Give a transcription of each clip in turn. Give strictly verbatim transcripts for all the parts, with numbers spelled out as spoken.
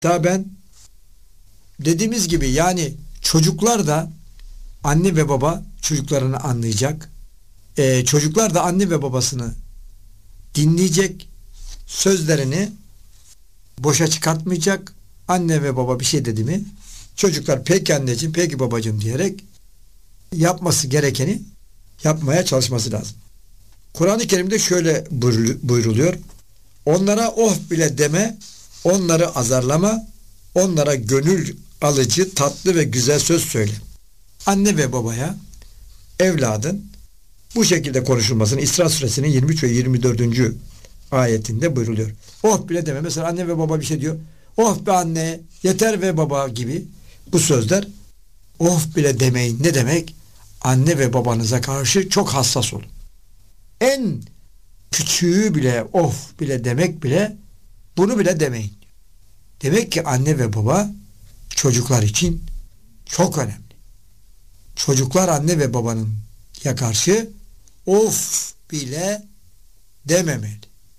Daha ben dediğimiz gibi yani çocuklar da anne ve baba çocuklarını anlayacak. Ee, çocuklar da anne ve babasını dinleyecek. Sözlerini boşa çıkartmayacak. Anne ve baba bir şey dedi mi çocuklar peki anneciğim, peki babacığım diyerek yapması gerekeni yapmaya çalışması lazım. Kur'an-ı Kerim'de şöyle buyruluyor. Onlara oh bile deme, onları azarlama, onlara gönül alıcı, tatlı ve güzel söz söyle. Anne ve babaya evladın bu şekilde konuşulmasını İsra suresinin yirmi üç ve yirmi dördüncü ayetinde buyruluyor. Oh bile deme. Mesela anne ve baba bir şey diyor. Oh be anne, yeter ve baba gibi bu sözler oh bile demeyin. Ne demek? Anne ve babanıza karşı çok hassas olun. En küçüğü bile oh bile demek bile bunu bile demeyin. Demek ki anne ve baba çocuklar için çok önemli. Çocuklar anne ve babanın ya karşı of bile dememeli.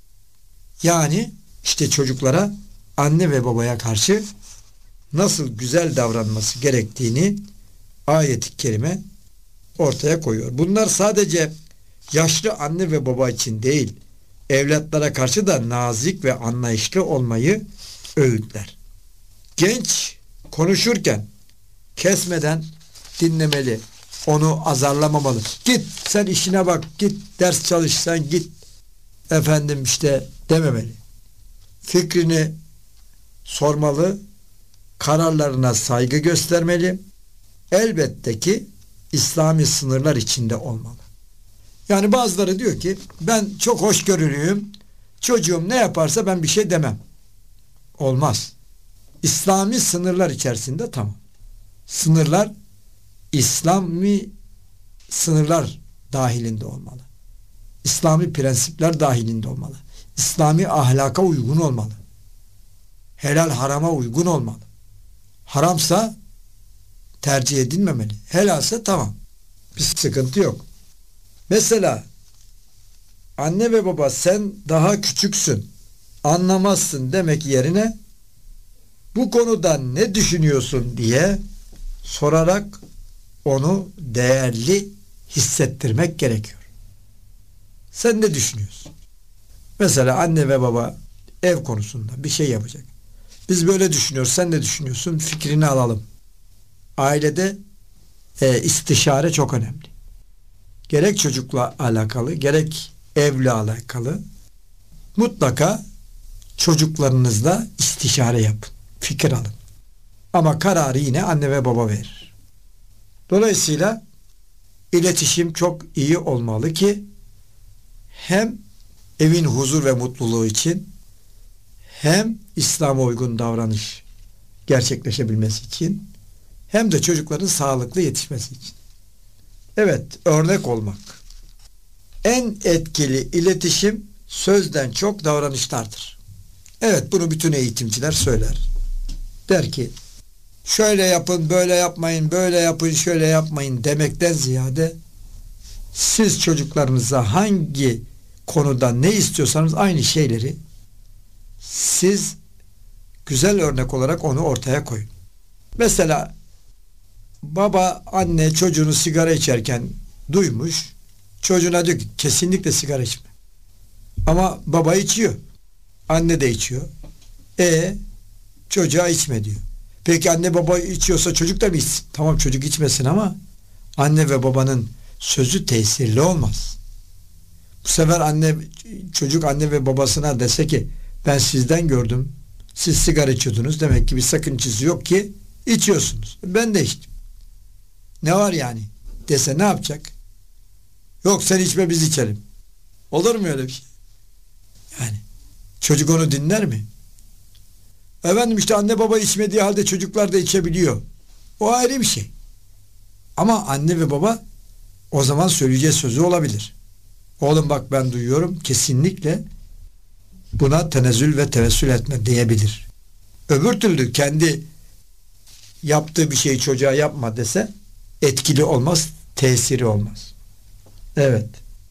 Yani işte çocuklara anne ve babaya karşı nasıl güzel davranması gerektiğini ayet-i kerime ortaya koyuyor. Bunlar sadece yaşlı anne ve baba için değil, evlatlara karşı da nazik ve anlayışlı olmayı öğütler. Genç konuşurken kesmeden dinlemeli, onu azarlamamalı. Git sen işine bak, git ders çalış, sen git efendim işte dememeli. Fikrini sormalı, kararlarına saygı göstermeli. Elbette ki İslami sınırlar içinde olmalı. Yani bazıları diyor ki ben çok hoşgörülüyüm, çocuğum ne yaparsa ben bir şey demem. Olmaz. İslami sınırlar içerisinde tamam. Sınırlar İslami sınırlar dahilinde olmalı. İslami prensipler dahilinde olmalı. İslami ahlaka uygun olmalı. Helal harama uygun olmalı. Haramsa tercih edilmemeli. Helalse tamam. Bir sıkıntı yok. Mesela anne ve baba sen daha küçüksün, anlamazsın demek yerine bu konuda ne düşünüyorsun diye sorarak onu değerli hissettirmek gerekiyor. Sen ne düşünüyorsun? Mesela anne ve baba ev konusunda bir şey yapacak. Biz böyle düşünüyoruz, sen ne düşünüyorsun? Fikrini alalım. Ailede e, istişare çok önemli. Gerek çocukla alakalı, gerek evle alakalı mutlaka çocuklarınızla istişare yapın. Fikir alın. Ama kararı yine anne ve baba verir. Dolayısıyla iletişim çok iyi olmalı ki hem evin huzur ve mutluluğu için hem İslam'a uygun davranış gerçekleşebilmesi için hem de çocukların sağlıklı yetişmesi için. Evet, örnek olmak. En etkili iletişim sözden çok davranışlardır. Evet, bunu bütün eğitimciler söyler. Der ki, şöyle yapın, böyle yapmayın, böyle yapın, şöyle yapmayın demekten ziyade siz çocuklarınıza hangi konuda ne istiyorsanız aynı şeyleri siz güzel örnek olarak onu ortaya koyun. Mesela baba, anne çocuğunu sigara içerken duymuş, çocuğuna diyor ki kesinlikle sigara içme. Ama baba içiyor, anne de içiyor. E çocuğa içme diyor. Peki anne baba içiyorsa çocuk da mı içsin? Tamam, çocuk içmesin ama anne ve babanın sözü tesirli olmaz. Bu sefer anne çocuk anne ve babasına dese ki ben sizden gördüm, siz sigara içiyordunuz, demek ki bir sakıncası yok ki içiyorsunuz. Ben de içtim. Ne var yani? Dese ne yapacak? Yok sen içme, biz içelim. Olur mu öyle bir şey? Yani çocuk onu dinler mi? Efendim işte anne baba içmediği halde çocuklar da içebiliyor. O ayrı bir şey. Ama anne ve baba o zaman söyleyeceği sözü olabilir. Oğlum bak ben duyuyorum, kesinlikle buna tenezzül ve tevessül etme diyebilir. Öbür türlü kendi yaptığı bir şeyi çocuğa yapma dese etkili olmaz, tesiri olmaz. Evet.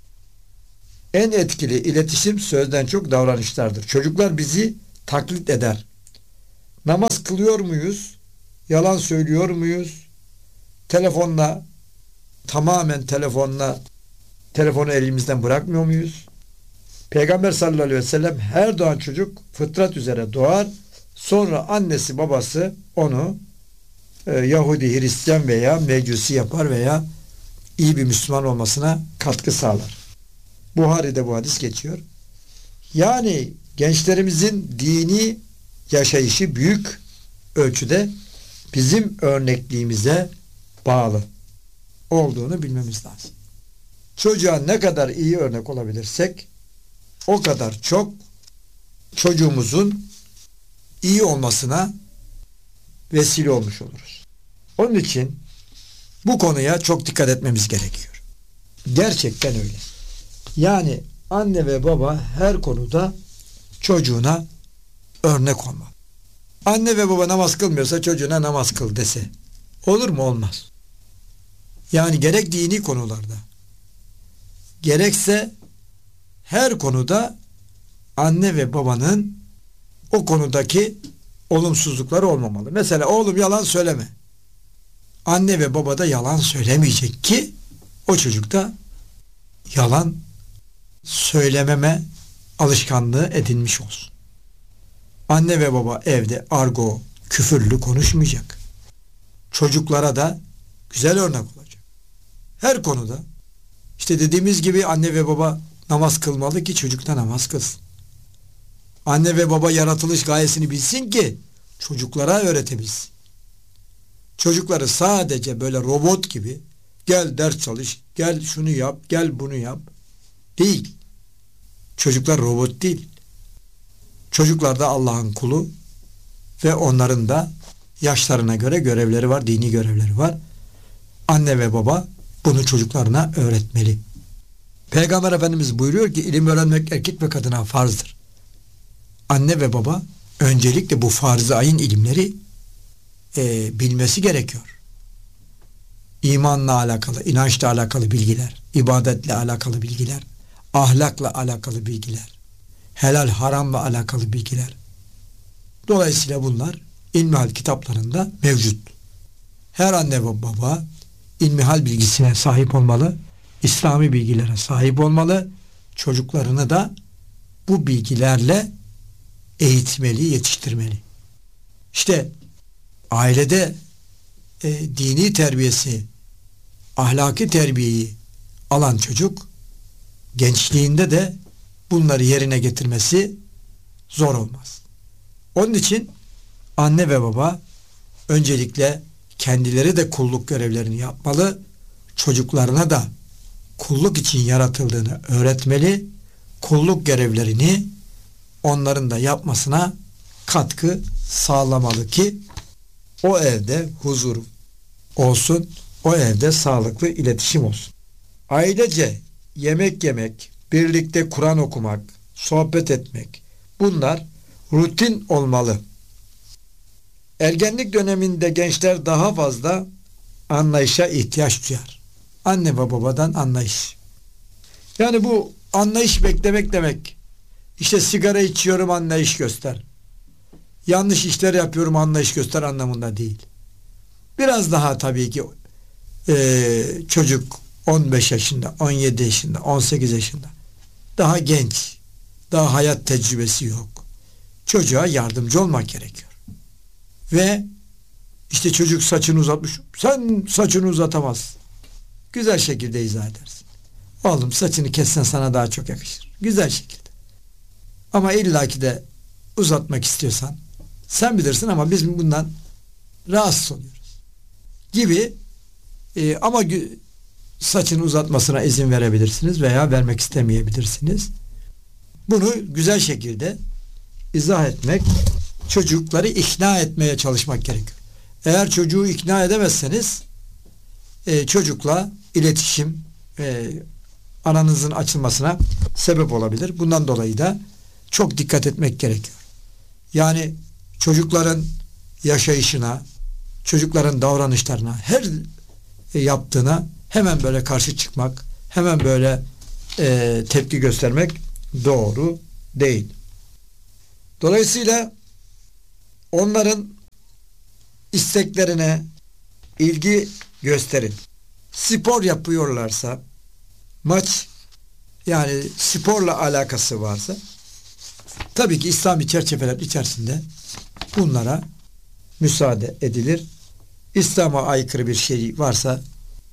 En etkili iletişim sözden çok davranışlardır. Çocuklar bizi taklit eder. Namaz kılıyor muyuz? Yalan söylüyor muyuz? Telefonla, tamamen telefonla, telefonu elimizden bırakmıyor muyuz? Peygamber sallallahu aleyhi ve sellem her doğan çocuk fıtrat üzere doğar. Sonra annesi babası onu e, Yahudi, Hristiyan veya Mecusi yapar veya iyi bir Müslüman olmasına katkı sağlar. Buhari'de bu hadis geçiyor. Yani gençlerimizin dini yaşayışı büyük ölçüde bizim örnekliğimize bağlı olduğunu bilmemiz lazım. Çocuğa ne kadar iyi örnek olabilirsek o kadar çok çocuğumuzun iyi olmasına vesile olmuş oluruz. Onun için bu konuya çok dikkat etmemiz gerekiyor. Gerçekten öyle. Yani anne ve baba her konuda çocuğuna örnek olmalı. Anne ve baba namaz kılmıyorsa çocuğuna namaz kıl dese olur mu? Olmaz. Yani gerek dini konularda gerekse her konuda anne ve babanın o konudaki olumsuzlukları olmamalı. Mesela oğlum yalan söyleme. Anne ve baba da yalan söylemeyecek ki o çocukta yalan söylememe alışkanlığı edinmiş olsun. Anne ve baba evde argo, küfürlü konuşmayacak. Çocuklara da güzel örnek olacak. Her konuda işte dediğimiz gibi anne ve baba namaz kılmalı ki çocuk da namaz kılsın. Anne ve baba yaratılış gayesini bilsin ki çocuklara öğretebilsin. Çocukları sadece böyle robot gibi gel ders çalış, gel şunu yap, gel bunu yap değil. Çocuklar robot değil. Çocuklar da Allah'ın kulu ve onların da yaşlarına göre görevleri var, dini görevleri var. Anne ve baba bunu çocuklarına öğretmeli. Peygamber Efendimiz buyuruyor ki ilim öğrenmek erkek ve kadına farzdır. Anne ve baba öncelikle bu farz-ı ayın ilimleri e, bilmesi gerekiyor. İmanla alakalı, inançla alakalı bilgiler, ibadetle alakalı bilgiler, ahlakla alakalı bilgiler, helal haramla alakalı bilgiler. Dolayısıyla bunlar ilmihal kitaplarında mevcut. Her anne ve baba ilmihal bilgisine sahip olmalı, İslami bilgilere sahip olmalı, çocuklarını da bu bilgilerle eğitmeli, yetiştirmeli. İşte ailede e, dini terbiyesi, ahlaki terbiyeyi alan çocuk gençliğinde de bunları yerine getirmesi zor olmaz. Onun için anne ve baba öncelikle kendileri de kulluk görevlerini yapmalı, çocuklarına da kulluk için yaratıldığını öğretmeli, kulluk görevlerini onların da yapmasına katkı sağlamalı ki o evde huzur olsun, o evde sağlıklı iletişim olsun. Ailece yemek yemek, birlikte Kur'an okumak, sohbet etmek, bunlar rutin olmalı. Ergenlik döneminde gençler daha fazla anlayışa ihtiyaç duyar. Anne ve babadan anlayış. Yani bu anlayış beklemek demek, İşte sigara içiyorum anlayış göster, yanlış işler yapıyorum anlayış göster anlamında değil. Biraz daha tabii ki e, çocuk on beş yaşında, on yedi yaşında, on sekiz yaşında, daha genç, daha hayat tecrübesi yok. Çocuğa yardımcı olmak gerekiyor. Ve işte çocuk saçını uzatmış, sen saçını uzatamazsın. Güzel şekilde izah edersin. Oğlum saçını kessen sana daha çok yakışır. Güzel şekilde. Ama illaki de uzatmak istiyorsan sen bilirsin ama biz bundan rahatsız oluyoruz gibi e, ama saçını uzatmasına izin verebilirsiniz veya vermek istemeyebilirsiniz. Bunu güzel şekilde izah etmek, çocukları ikna etmeye çalışmak gerekiyor. Eğer çocuğu ikna edemezseniz e, çocukla iletişim e, aranızın açılmasına sebep olabilir. Bundan dolayı da çok dikkat etmek gerekiyor. Yani çocukların yaşayışına, çocukların davranışlarına, her yaptığına hemen böyle karşı çıkmak, hemen böyle e, tepki göstermek doğru değil. Dolayısıyla Onların isteklerine ilgi gösterin. Spor yapıyorlarsa, maç yani sporla alakası varsa, tabii ki İslami çerçeveler içerisinde bunlara müsaade edilir. İslam'a aykırı bir şey varsa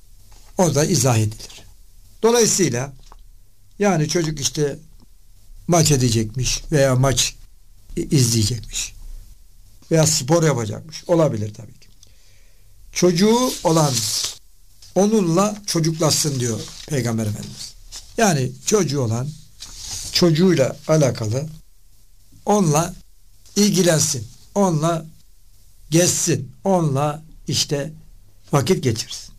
o da izah edilir. Dolayısıyla yani çocuk işte maç edecekmiş veya maç izleyecekmiş veya spor yapacakmış. Olabilir tabii ki. Çocuğu olan onunla çocuklaşsın diyor Peygamber Efendimiz. Yani çocuğu olan çocuğuyla alakalı onunla ilgilensin. Onunla gezsin. Onunla işte vakit geçirsin.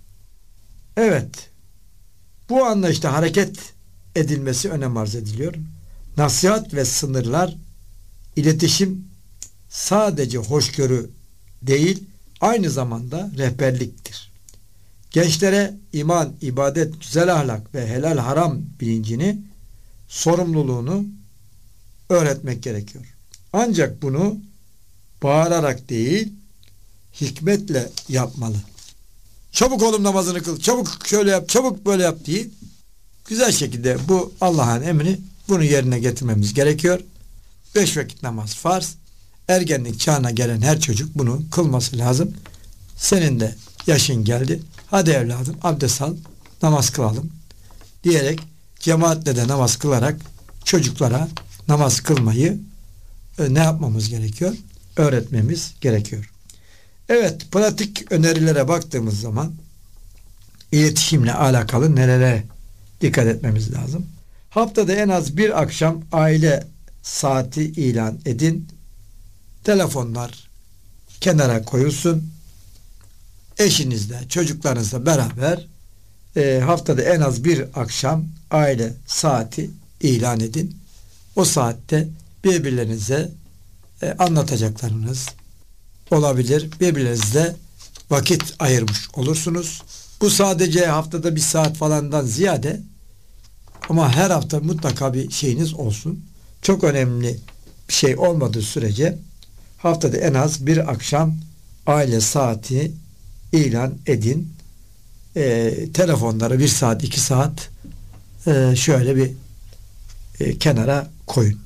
Evet. Bu anlayışta hareket edilmesi önem arz ediliyor. Nasihat ve sınırlar, iletişim sadece hoşgörü değil, aynı zamanda rehberliktir. Gençlere iman, ibadet, güzel ahlak ve helal haram bilincini, sorumluluğunu öğretmek gerekiyor. Ancak bunu bağırarak değil, hikmetle yapmalı. Çabuk oğlum namazını kıl, çabuk şöyle yap, çabuk böyle yap diye güzel şekilde bu Allah'ın emri, bunu yerine getirmemiz gerekiyor. Beş vakit namaz farz. Ergenlik çağına gelen her çocuk bunu kılması lazım. Senin de yaşın geldi. Hadi evladım abdest al, namaz kılalım diyerek cemaatle de namaz kılarak çocuklara namaz kılmayı e, ne yapmamız gerekiyor? Öğretmemiz gerekiyor. Evet, pratik önerilere baktığımız zaman iletişimle alakalı nelere dikkat etmemiz lazım? Haftada en az bir akşam aile saati ilan edin. Telefonlar kenara koyulsun. Eşinizle, çocuklarınızla beraber e, haftada en az bir akşam aile saati ilan edin. O saatte birbirlerinize e, anlatacaklarınız olabilir. Birbirlerinizle vakit ayırmış olursunuz. Bu sadece haftada bir saat falandan ziyade, ama her hafta mutlaka bir şeyiniz olsun. Çok önemli bir şey olmadığı sürece haftada en az bir akşam aile saati ilan edin. E, telefonları bir saat, iki saat e, şöyle bir e, kenara koyun.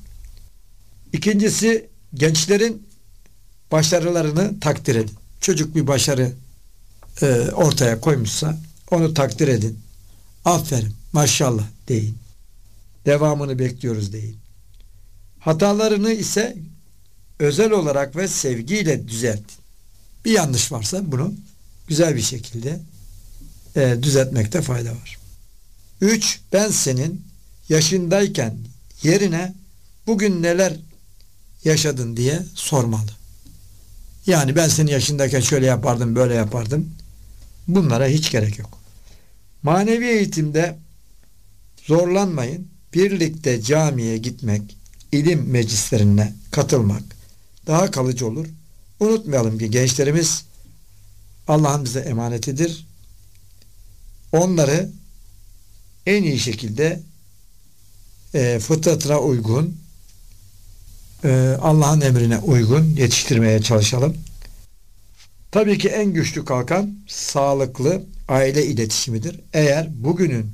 İkincisi, gençlerin başarılarını takdir edin. Çocuk bir başarı e, ortaya koymuşsa onu takdir edin. Aferin, maşallah deyin. Devamını bekliyoruz deyin. Hatalarını ise özel olarak ve sevgiyle düzeltin. Bir yanlış varsa bunu güzel bir şekilde e, düzeltmekte fayda var. Üç, ben senin yaşındayken yerine bugün neler yaşadın diye sormalı. Yani ben senin yaşındayken şöyle yapardım, böyle yapardım. Bunlara hiç gerek yok. Manevi eğitimde zorlanmayın. Birlikte camiye gitmek, ilim meclislerine katılmak daha kalıcı olur. Unutmayalım ki gençlerimiz Allah'ın bize emanetidir. Onları en iyi şekilde e, fıtratına uygun, e, Allah'ın emrine uygun yetiştirmeye çalışalım. Tabii ki en güçlü kalkan sağlıklı aile iletişimidir. Eğer bugünün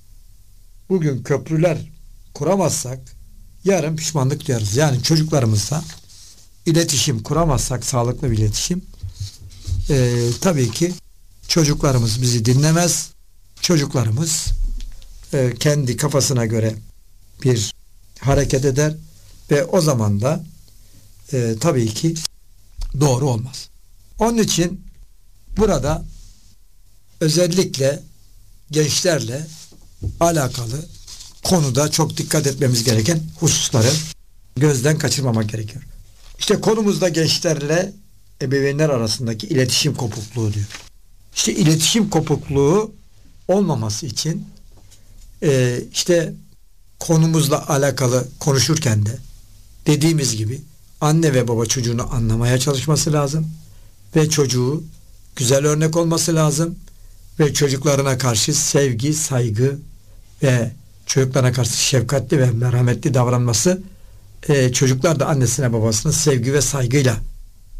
bugün köprüler kuramazsak yarın pişmanlık duyarız. Yani çocuklarımızla iletişim kuramazsak, sağlıklı bir iletişim, e, tabii ki çocuklarımız bizi dinlemez. Çocuklarımız e, kendi kafasına göre bir hareket eder ve o zaman da e, tabii ki doğru olmaz. Onun için burada özellikle gençlerle alakalı konuda çok dikkat etmemiz gereken hususları gözden kaçırmamak gerekiyor. İşte konumuzda gençlerle ebeveynler arasındaki iletişim kopukluğu diyor. İşte iletişim kopukluğu olmaması için e, işte konumuzla alakalı konuşurken de dediğimiz gibi anne ve baba çocuğunu anlamaya çalışması lazım ve çocuğu güzel örnek olması lazım ve çocuklarına karşı sevgi, saygı ve çocuklarına karşı şefkatli ve merhametli davranması, e, çocuklar da annesine babasına sevgi ve saygıyla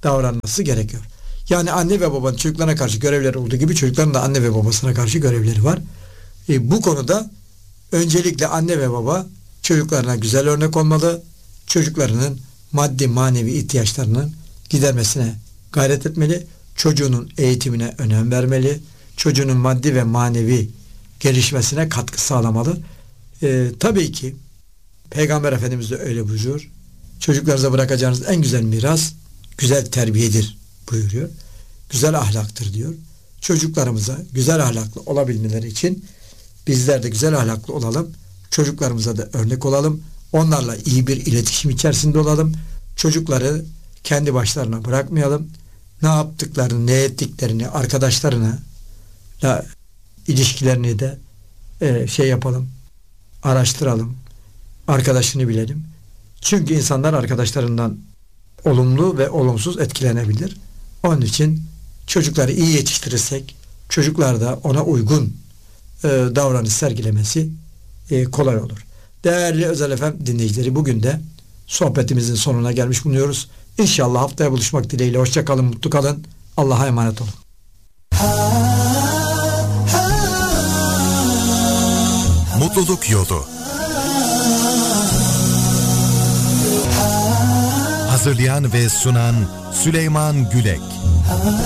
davranması gerekiyor. Yani anne ve babanın çocuklarına karşı görevleri olduğu gibi çocukların da anne ve babasına karşı görevleri var. E, bu konuda öncelikle anne ve baba çocuklarına güzel örnek olmalı. Çocuklarının maddi manevi ihtiyaçlarının gidermesine gayret etmeli. Çocuğunun eğitimine önem vermeli. Çocuğunun maddi ve manevi gelişmesine katkı sağlamalı. E, tabii ki Peygamber Efendimiz de öyle buyuruyor. Çocuklarınıza bırakacağınız en güzel miras güzel terbiyedir buyuruyor. Güzel ahlaktır diyor. Çocuklarımıza güzel ahlaklı olabilmeleri için bizler de güzel ahlaklı olalım. Çocuklarımıza da örnek olalım. Onlarla iyi bir iletişim içerisinde olalım. Çocukları kendi başlarına bırakmayalım. Ne yaptıklarını, ne ettiklerini, arkadaşlarına da ilişkilerini de e, şey yapalım. Araştıralım. Arkadaşını bilelim. Çünkü insanlar arkadaşlarından olumlu ve olumsuz etkilenebilir. Onun için çocukları iyi yetiştirirsek çocuklar da ona uygun e, davranış sergilemesi e, kolay olur. Değerli Özel F M dinleyicileri, bugün de sohbetimizin sonuna gelmiş bulunuyoruz. İnşallah haftaya buluşmak dileğiyle. Hoşça kalın, mutlu kalın. Allah'a emanet olun. Mutluluk Yolu. Hazırlayan ve sunan Süleyman Gülek.